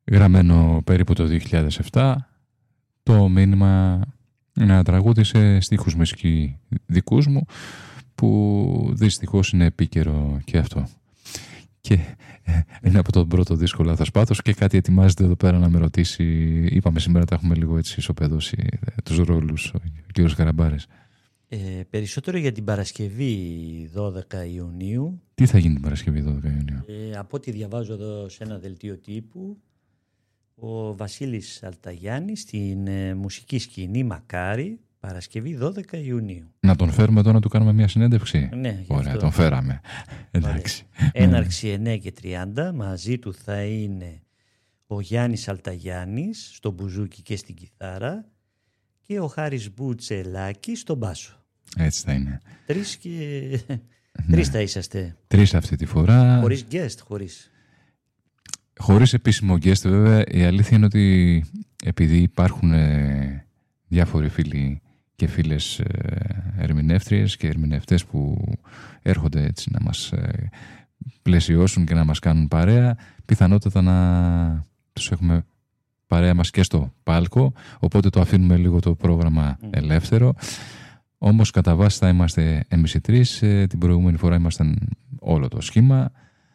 Γραμμένο περίπου το 2007, το μήνυμα ένα τραγούδι σε στίχους μουσική δικούς μου, που δυστυχώς είναι επίκαιρο και αυτό. Και είναι από τον πρώτο δίσκο Λάθος Πάθος και κάτι ετοιμάζεται εδώ πέρα να με ρωτήσει. Είπαμε σήμερα τα έχουμε λίγο έτσι ισοπεδώσει τους ρόλους ο κύριος Καραμπάρης. Περισσότερο για την Παρασκευή 12 Ιουνίου. Τι θα γίνει την Παρασκευή 12 Ιουνίου? Από ό,τι διαβάζω εδώ σε ένα δελτίο τύπου, ο Βασίλης Αλταγιάννης στην μουσική σκηνή Μακάρι, Παρασκευή 12 Ιουνίου. Να τον φέρουμε εδώ να του κάνουμε μια συνέντευξη? Ναι, ωραία, τον φέραμε. Εντάξει. Έναρξη 9:30, μαζί του θα είναι ο Γιάννης Αλταγιάννης στο μπουζούκι και στην κιθάρα και ο Χάρης Μπουτσελάκης στον μπάσο. Έτσι θα είναι. Τρεις θα είσαστε. Τρεις αυτή τη φορά. Χωρίς guest, Χωρίς επίσημο guest βέβαια. Η αλήθεια είναι ότι επειδή υπάρχουν διάφοροι φίλοι και φίλες ερμηνεύτριες και ερμηνευτές που έρχονται έτσι να μας πλαισιώσουν και να μας κάνουν παρέα, πιθανότατα να τους έχουμε παρέα μας και στο πάλκο, οπότε το αφήνουμε λίγο το πρόγραμμα ελεύθερο. Όμως κατά βάση θα είμαστε εμείς οι τρεις. Την προηγούμενη φορά ήμασταν όλο το σχήμα.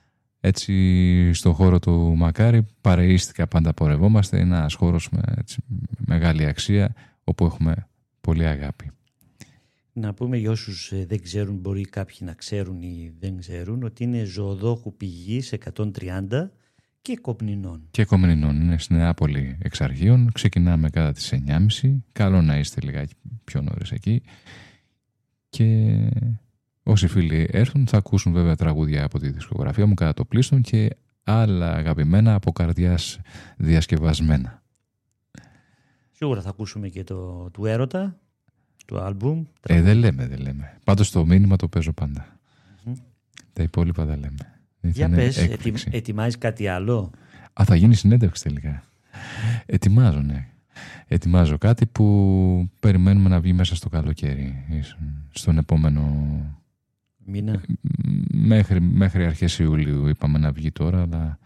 Έτσι στο χώρο του Μακάρι παρεΐστικα πάντα πορευόμαστε. Είναι ένας χώρος με έτσι, μεγάλη αξία, όπου έχουμε πολύ αγάπη. Να πούμε για όσους δεν ξέρουν, μπορεί κάποιοι να ξέρουν ή δεν ξέρουν, ότι είναι Ζωοδόχου Πηγής 130 και Κομνηνών. Και Κομνηνών. Είναι στην Νεάπολη εξ αρχείων. Ξεκινάμε κατά τις 9.30. Καλό να είστε λιγάκι πιο νωρίς εκεί. Και όσοι φίλοι έρθουν θα ακούσουν βέβαια τραγούδια από τη δισκογραφία μου κατά το πλήστον και άλλα αγαπημένα από καρδιάς διασκευασμένα. Σίγουρα θα ακούσουμε και το του Έρωτα, του άλμπουμ. Δεν λέμε. Πάντως το μήνυμα το παίζω πάντα. Τα υπόλοιπα δεν λέμε. Για πες, ετοιμάζεις κάτι άλλο? Θα γίνει συνέντευξη τελικά. Ετοιμάζω, ναι. Ετοιμάζω κάτι που περιμένουμε να βγει μέσα στο καλοκαίρι. Στον επόμενο μήνα. Μέχρι αρχές Ιουλίου είπαμε να βγει τώρα, αλλά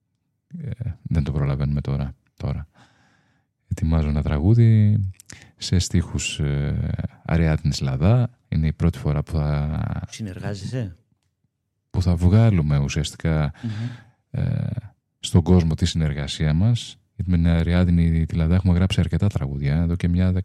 δεν το προλαβαίνουμε τώρα. Ετοιμάζω ένα τραγούδι σε στίχους Αριάδνης Λαδά. Είναι η πρώτη φορά που θα... Συνεργάζεσαι? Που θα βγάλουμε ουσιαστικά στον κόσμο τη συνεργασία μας. Γιατί με την Αριάδνη τη Λαδά έχουμε γράψει αρκετά τραγούδια, εδώ και μια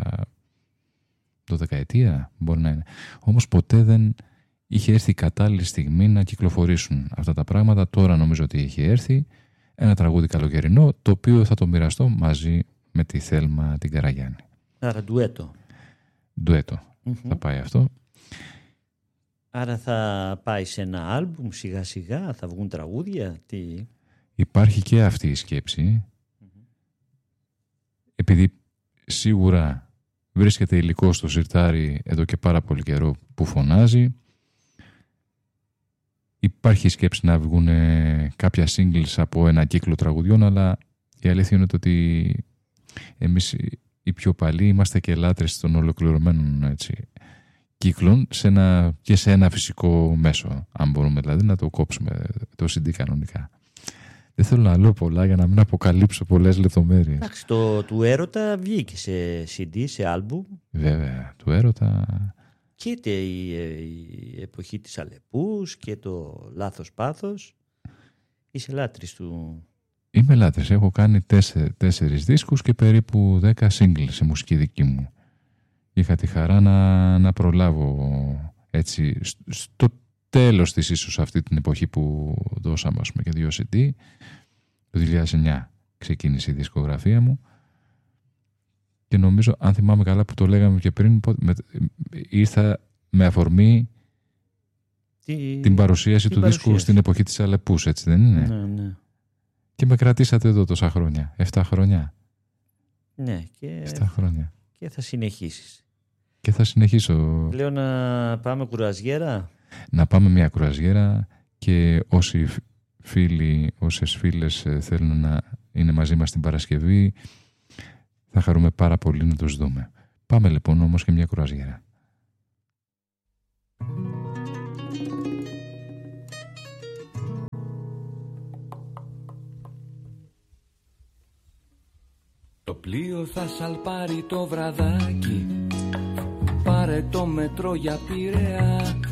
12 ετία μπορεί να είναι. Όμως ποτέ δεν είχε έρθει η κατάλληλη στιγμή να κυκλοφορήσουν αυτά τα πράγματα. Τώρα νομίζω ότι είχε έρθει ένα τραγούδι καλοκαιρινό, το οποίο θα το μοιραστώ μαζί με τη Θέλμα την Καραγιάννη. Άρα ντουέτο. Θα πάει αυτό. Άρα θα πάει σε ένα άλμπουμ σιγά σιγά, θα βγουν τραγούδια, τι... Υπάρχει και αυτή η σκέψη. Επειδή σίγουρα βρίσκεται υλικό στο σιρτάρι εδώ και πάρα πολύ καιρό που φωνάζει, υπάρχει η σκέψη να βγουν κάποια singles από ένα κύκλο τραγουδιών, αλλά η αλήθεια είναι ότι εμείς οι πιο παλιοί είμαστε και λάτρες των ολοκληρωμένων έτσι, κύκλων και σε ένα φυσικό μέσο, αν μπορούμε δηλαδή να το κόψουμε το CD κανονικά. Δεν θέλω να λέω πολλά για να μην αποκαλύψω πολλές λεπτομέρειες. Εντάξει, το του Έρωτα βγήκε σε CD, σε άλμπουμ. Βέβαια, του Έρωτα. Και η εποχή της Αλεπούς και το Λάθος Πάθος. Είσαι λάτρης του... Είμαι λάτρης. Έχω κάνει 4 δίσκους και περίπου 10 singles σε μουσική δική μου. Είχα τη χαρά να προλάβω έτσι στο τέλος της ίσως αυτή την εποχή που δώσαμε ας πούμε, και 2 CD. Το 2009 ξεκίνησε η δισκογραφία μου και νομίζω, αν θυμάμαι καλά που το λέγαμε και πριν, ήρθα με αφορμή την παρουσίαση του δίσκου στην εποχή της Αλεπούς, έτσι δεν είναι? Ναι. Και με κρατήσατε εδώ τόσα χρόνια, 7 χρόνια. Ναι, και 7 χρόνια. Και θα συνεχίσεις. Και θα συνεχίσω. Λέω να πάμε κουραζιέρα. Να πάμε μια κουραζιέρα και όσοι φίλοι, όσες φίλες θέλουν να είναι μαζί μας την Παρασκευή, θα χαρούμε πάρα πολύ να τους δούμε. Πάμε λοιπόν όμως και μια κουραζιέρα. πλοίο θα σαλπάρει το βραδάκι. Πάρε το μετρό για Πειραιά.